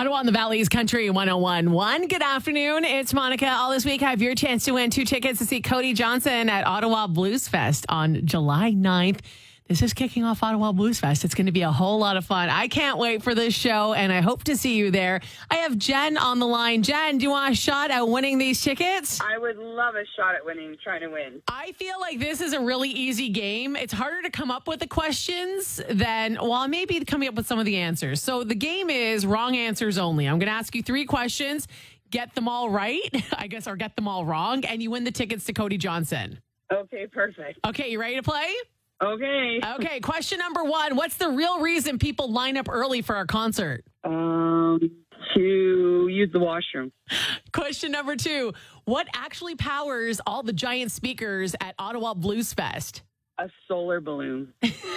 Ottawa and the Valley's Country 101.1. Good afternoon. It's Monica. All this week, have your chance to win 2 tickets to see Cody Johnson at Ottawa Blues Fest on July 9th. This is kicking off Ottawa Blues Fest. It's going to be a whole lot of fun. I can't wait for this show, and I hope to see you there. I have Jen on the line. Jen, do you want a shot at winning these tickets? I would love a shot at trying to win. I feel like this is a really easy game. It's harder to come up with the questions than, well, maybe coming up with some of the answers. So the game is wrong answers only. I'm going to ask you 3 questions. Get them all right, I guess, or get them all wrong, and you win the tickets to Cody Johnson. Okay, perfect. Okay, you ready to play? Okay. Okay, question number 1. What's the real reason people line up early for our concert? To use the washroom. Question number 2. What actually powers all the giant speakers at Ottawa Blues Fest? A solar balloon.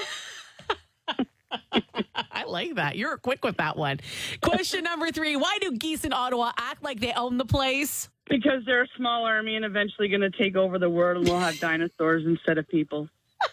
I like that. You're quick with that one. Question number 3. Why do geese in Ottawa act like they own the place? Because they're a small army and eventually going to take over the world, and we'll have dinosaurs instead of people.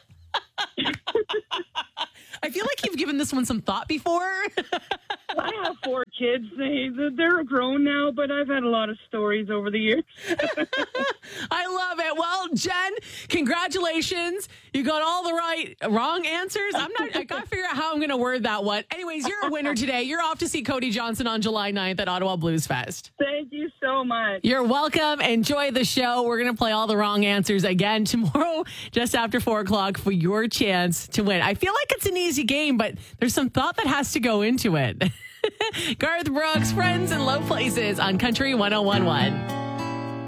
I feel like you've given this one some thought before. I have 4 kids. They're grown now, but I've had a lot of stories over the years. I love it. Well, Jen, congratulations. You got all the wrong answers. I got to figure out how I'm going to word that one. Anyways, you're a winner today. You're off to see Cody Johnson on July 9th at Ottawa Blues Fest. Thank you so much. You're welcome. Enjoy the show. We're going to play all the wrong answers again tomorrow, just after 4 o'clock, for your chance to win. I feel like it's an easy game, but there's some thought that has to go into it. Garth Brooks, Friends in Low Places on Country 101.1.